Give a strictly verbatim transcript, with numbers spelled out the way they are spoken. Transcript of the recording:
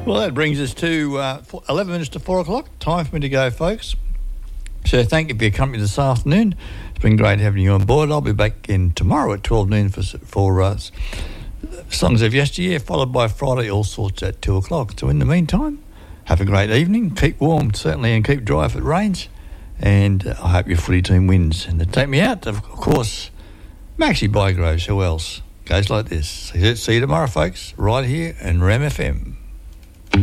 Well, that brings us to uh, eleven minutes to four o'clock. Time for me to go, folks. So thank you for your company this afternoon. It's been great having you on board. I'll be back in tomorrow at twelve noon for, for uh, Songs of Yesteryear, followed by Friday All Sorts at two o'clock. So in the meantime, have a great evening. Keep warm, certainly, and keep dry if it rains. And uh, I hope your footy team wins. And to take me out, of course, Maxie Bygroves. Who else? Goes like this. See you tomorrow, folks, right here on Ram F M.